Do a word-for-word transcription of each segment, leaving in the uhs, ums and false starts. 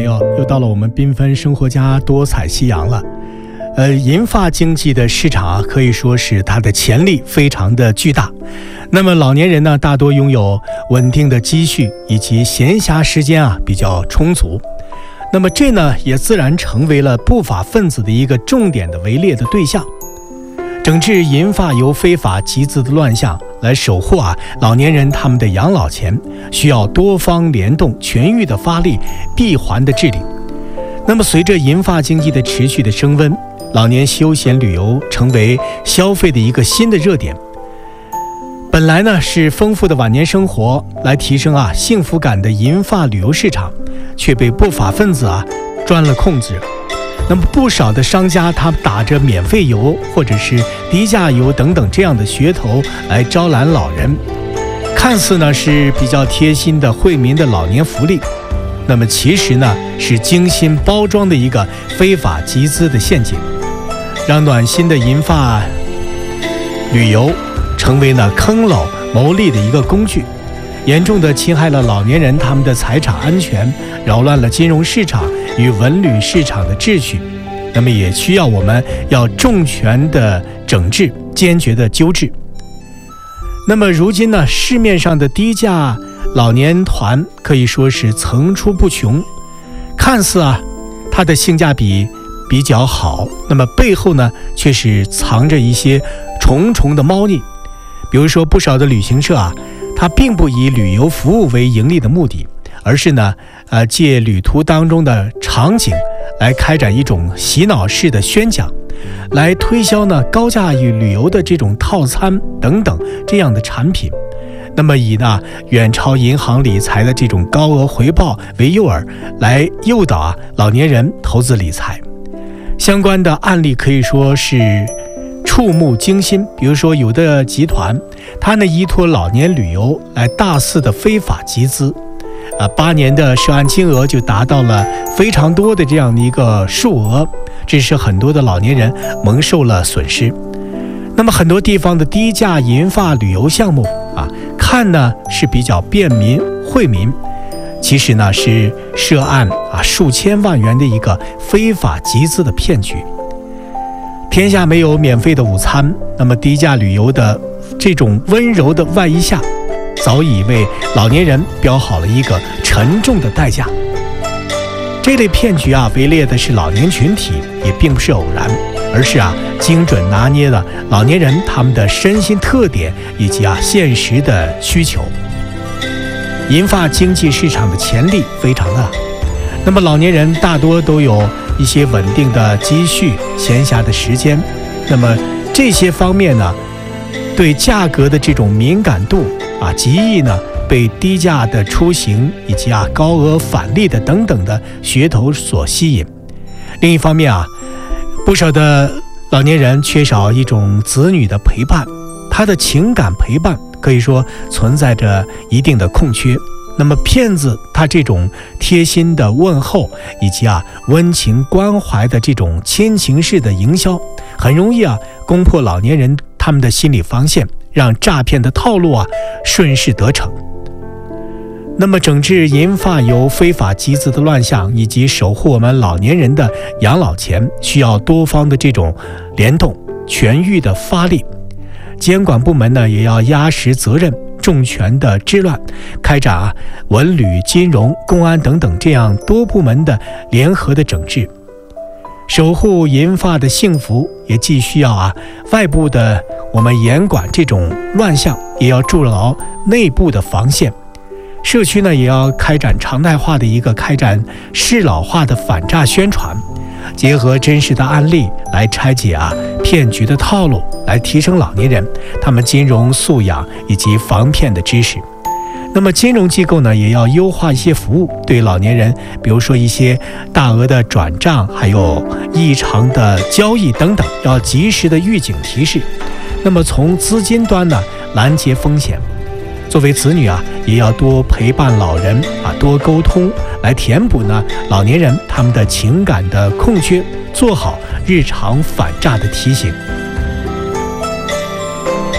友，又到了我们缤纷生活家多彩夕阳了。呃，银发经济的市场啊，可以说是它的潜力非常的巨大。那么老年人呢，大多拥有稳定的积蓄，以及闲暇时间啊比较充足。那么这呢，也自然成为了不法分子的一个重点的围猎的对象。整治银发由非法集资的乱象，来守护啊老年人他们的养老钱，需要多方联动、全域的发力、闭环的治理。那么随着银发经济的持续的升温，老年休闲旅游成为消费的一个新的热点。本来呢是丰富的晚年生活来提升啊幸福感的银发旅游市场，却被不法分子啊专了空子。那么不少的商家，他打着免费游或者是低价游等等这样的噱头来招揽老人，看似呢是比较贴心的惠民的老年福利，那么其实呢是精心包装的一个非法集资的陷阱，让暖心的银发旅游成为了坑老牟利的一个工具，严重的侵害了老年人他们的财产安全，扰乱了金融市场与文旅市场的秩序。那么也需要我们要重拳的整治，坚决的纠治。那么如今呢，市面上的低价老年团可以说是层出不穷，看似啊它的性价比比较好，那么背后呢却是藏着一些重重的猫腻。比如说不少的旅行社啊，它并不以旅游服务为盈利的目的，而是呢呃借旅途当中的场景来开展一种洗脑式的宣讲，来推销呢高价与旅游的这种套餐等等这样的产品。那么以呢远超银行理财的这种高额回报为诱饵，来诱导啊老年人投资理财。相关的案例可以说是触目惊心。比如说有的集团，它呢依托老年旅游来大肆的非法集资，啊，八年的涉案金额就达到了非常多的这样的一个数额，这是很多的老年人蒙受了损失。那么很多地方的低价银发旅游项目啊，看呢是比较便民惠民，其实呢是涉案啊数千万元的一个非法集资的骗局。天下没有免费的午餐，那么低价旅游的这种温柔的外衣下，早已为老年人标好了一个沉重的代价。这类骗局啊，围猎的是老年群体，也并不是偶然，而是啊精准拿捏了老年人他们的身心特点以及啊现实的需求。银发经济市场的潜力非常大，那么老年人大多都有一些稳定的积蓄、闲暇的时间，那么这些方面呢，对价格的这种敏感度啊，极易呢被低价的出行以及啊高额返利的等等的噱头所吸引。另一方面啊，不少的老年人缺少一种子女的陪伴，他的情感陪伴可以说存在着一定的空缺。那么骗子他这种贴心的问候以及啊温情关怀的这种亲情式的营销，很容易啊攻破老年人他们的心理防线，让诈骗的套路啊顺势得逞。那么整治银发由非法集资的乱象，以及守护我们老年人的养老钱，需要多方的这种联动、全域的发力。监管部门呢也要压实责任，重拳的治乱，开展啊文旅、金融、公安等等这样多部门的联合的整治。守护银发的幸福，也既需要啊外部的我们严管这种乱象，也要筑牢内部的防线。社区呢也要开展常态化的一个开展适老化的反诈宣传，结合真实的案例来拆解啊骗局的套路，来提升老年人他们金融素养以及防骗的知识。那么金融机构呢也要优化一些服务，对老年人比如说一些大额的转账还有异常的交易等等，要及时的预警提示，那么从资金端呢拦截风险。作为子女啊，也要多陪伴老人啊，多沟通，来填补呢老年人他们的情感的空缺，做好日常反诈的提醒。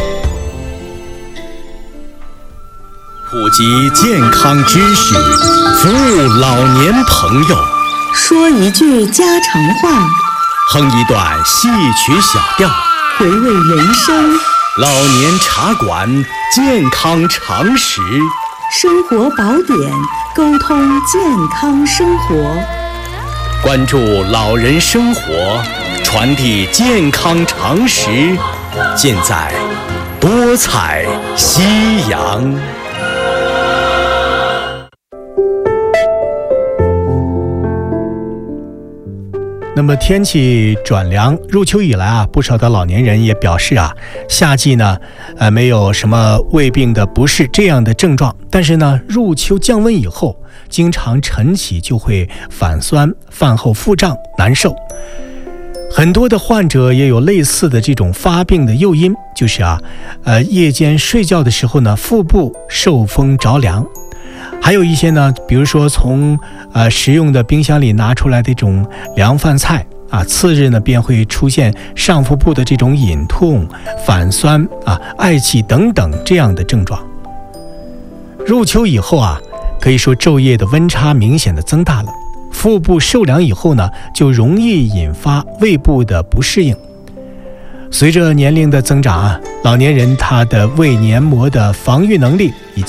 普及健康知识， 服务老年朋友， 说一句家常话， 哼一段戏曲小调， 回味人生。 老年茶馆，健康常识， 生活宝典，沟通健康生活。 关注老人生活，传递健康常识，尽在多彩夕阳。那么天气转凉，入秋以来啊，不少的老年人也表示啊，夏季呢，呃，没有什么胃病的不适这样的症状，但是呢，入秋降温以后，经常晨起就会反酸，饭后腹胀难受。很多的患者也有类似的这种发病的诱因，就是啊，呃，夜间睡觉的时候呢，腹部受风着凉。还有一些呢，比如说从呃食用的冰箱里拿出来的这种凉饭菜啊，次日呢便会出现上腹部的这种隐痛、反酸啊、嗳气等等这样的症状。入秋以后啊，可以说昼夜的温差明显的增大了，腹部受凉以后呢，就容易引发胃部的不适应。随着年龄的增长啊，老年人他的胃黏膜的防御能力以